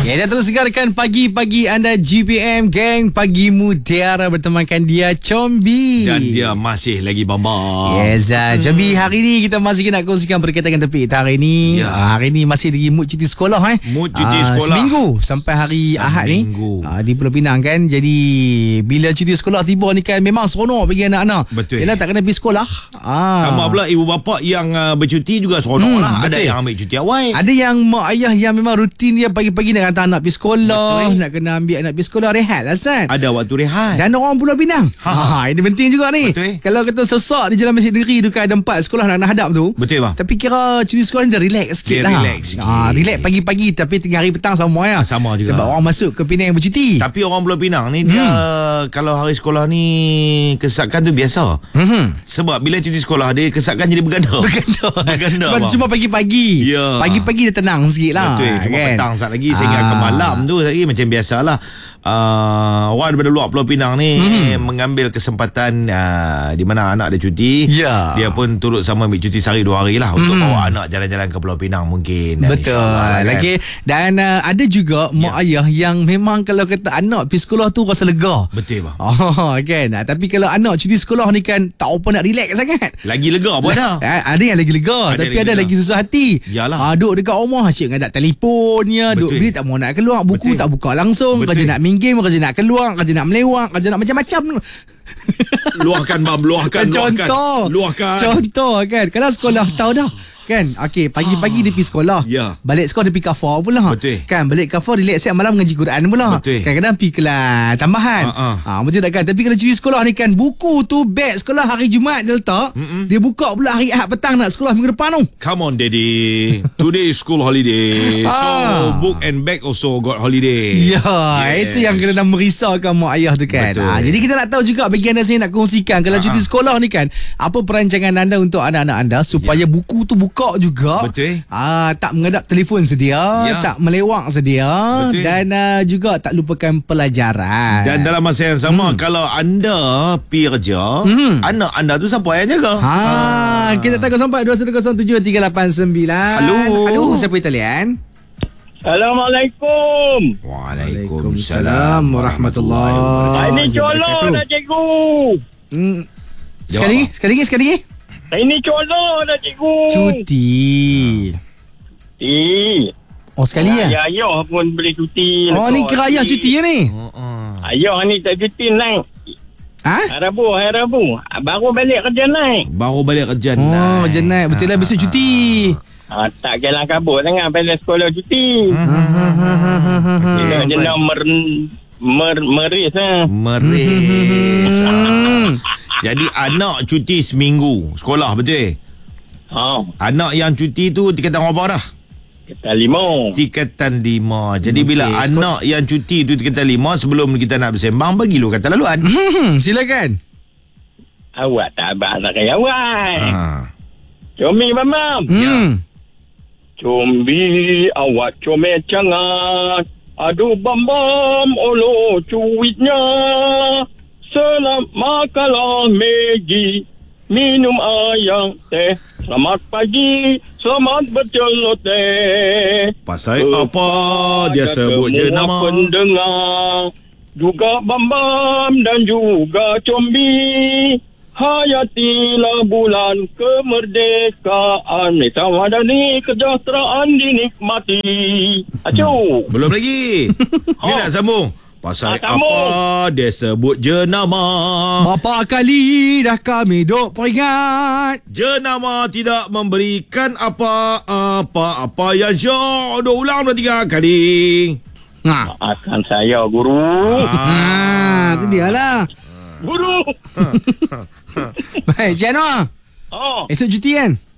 Ya, saya terus segarkan pagi-pagi anda GPM Gang Pagi Mutiara bertemankan dia Combi. Dan dia masih lagi bamba. Yes, Combi, hari ni kita masih nak kongsikan berkaitan dengan topik kita hari ni. Hari ni masih lagi mood cuti sekolah Mood cuti sekolah. Seminggu sampai hari Ahad ni di Pulau Pinang kan. Jadi bila cuti sekolah tiba ni kan memang seronok bagi anak-anak. Betul. Yalah, tak kena pergi sekolah. Tambah pula ibu bapa yang bercuti juga seronok lah. Ada yang ambil cuti awal. Ada yang mak ayah yang memang rutin dia pagi-pagi nak hantar anak pergi sekolah. Betul. Nak kena ambil anak pergi sekolah, rehat lah San. Ada waktu rehat. Dan orang Pulau Pinang. Ini penting juga ni. Betul. Kalau kita sesak di Jalan Masjid Negeri tu kan ada 4 sekolah nak hadap tu. Betul bang. Tapi kira cuti sekolah ni dah relax sikit lah. Relax sikit. Relax pagi-pagi tapi 3 hari petang sama ya. Sama juga. Sebab orang masuk ke Penang bercuti. Tapi orang Pulau Pinang ni dia kalau hari sekolah ni kesakan tu biasa. Sebab bila cuti sekolah dia kesakan jadi berganda. Berganda Sebab bang. cuma pagi-pagi. Ya. Pagi-pagi dia tenang sikit lah. Betul. Cuma kan? petang sat lagi sehingga ke malam tu lagi macam biasalah. Orang daripada luar Pulau Pinang ni mengambil kesempatan di mana anak ada cuti. Ya. Dia pun turut sama ambil cuti sehari 2 hari lah untuk bawa anak jalan-jalan ke Pulau Pinang mungkin. Dan betul kan? lagi. Dan ada juga mak ayah yang memang kalau kata anak pergi sekolah tu rasa lega. Betul bang. Kan. Tapi kalau anak cuti sekolah ni kan tak apa nak relax sangat. Lagi lega pun ada. Ada yang lagi lega, tapi ada lagi susah hati. Yalah. Duduk dekat rumah cik ngadak telefonnya, duduk bilik tak mau nak keluar, buku tak buka langsung, kerja nak minggir, kerja nak keluar, kerja nak melewat, kerja nak macam-macam. Luahkan bang, luahkan. Contoh kan. Kalau sekolah tahu dah kan. Okey, pagi-pagi dia pergi sekolah. Ya. Balik sekolah dia pergi kafar pula. Betul. Kan, balik kafar relax siap malam mengaji Quran pula. Betul. Kadang-kadang pergi kelas tambahan. Betul tak kan? Tapi kalau cuti sekolah ni kan, buku tu beg sekolah hari Jumaat dia letak. Dia buka pula hari Ahad petang nak sekolah minggu depan tu. Come on daddy, today is school holiday. So book and bag also got holiday. Ya, yes. Itu yang kena merisaukan mak ayah tu kan. Jadi kita nak tahu juga bagi anda sini nak kongsikan kalau cuti sekolah ni kan, apa perancangan anda untuk anak-anak anda supaya buku tu buka juga. Betul. Tak menghadap telefon sedia, tak melewak sedia. Betul. Dan juga tak lupakan pelajaran. Dan dalam masa yang sama kalau anda pergi kerja, anak anda tu siapa yang jaga? Kita tengok sampai 2107-389. Halo, siapa talian? Assalamualaikum. Waalaikumsalam warahmatullahi wabarakatuh. Ini colo dah cikgu. Sekali lagi. Ini colo dah cikgu. Cuti. Sekali ya? Ayah pun boleh cuti. Ni kira ayah cuti ya ni? Ayah ni tak cuti naik. Hari Rabu. Baru balik kerja naik. Kerja naik. Betul lah besok cuti. Tak jalan kabut sangat balik sekolah cuti. Dia nak meris lah. Meris. Jadi anak cuti seminggu sekolah, betul? Anak yang cuti tu tingkatan apa dah? Tingkatan 5. Jadi bila anak yang cuti tu tingkatan 5, sebelum kita nak bersembang, bagi lu kata laluan. Silakan. Awak tak abang tak kaya awak. Comel mamam. Combi awak comel cangat. Aduh bam olo cuitnya. Selamat makalah Maggi. Minum ayam teh. Selamat pagi. Selamat berceloteh. Pasal apa dia sebut jenama pendengar. Juga bam dan juga Combi. Hayatilah bulan kemerdekaan. Tawadani kesejahteraan dinikmati. Acuh. Belum lagi. Ni nak sambung. Pasal apa dia sebut jenama. Berapa kali dah kami duk peringat. Jenama tidak memberikan apa-apa yang syok. Duk ulang 2-3 kali. Akan saya guru. Itu dia lah. Guru. Baik, Cik Anwar. Esok cuti kan?